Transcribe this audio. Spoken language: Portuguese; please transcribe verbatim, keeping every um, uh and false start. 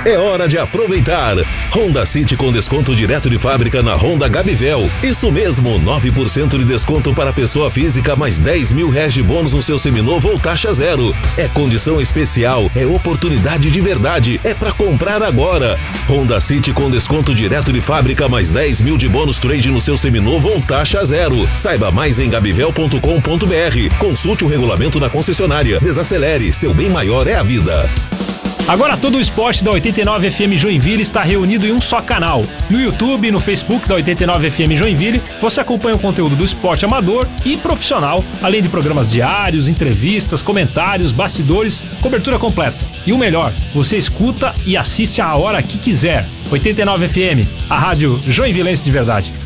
É hora de aproveitar. Honda City com desconto direto de fábrica na Honda Gabivel. Isso mesmo, nove por cento de desconto para pessoa física, mais dez mil reais de bônus no seu seminovo ou taxa zero. É condição especial, é oportunidade de verdade, é pra comprar agora. Honda City com desconto direto de fábrica, mais dez mil de bônus trade no seu seminovo ou taxa zero. Saiba mais em gabivel ponto com ponto br. Consulte o regulamento na concessionária. Desacelere, seu bem maior é a vida. Agora todo o esporte da oitenta e nove F M Joinville está reunido em um só canal. No YouTube e no Facebook da oitenta e nove F M Joinville, você acompanha o conteúdo do esporte amador e profissional, além de programas diários, entrevistas, comentários, bastidores, cobertura completa. E o melhor, você escuta e assiste a hora que quiser. oitenta e nove F M, a rádio joinvilense de verdade.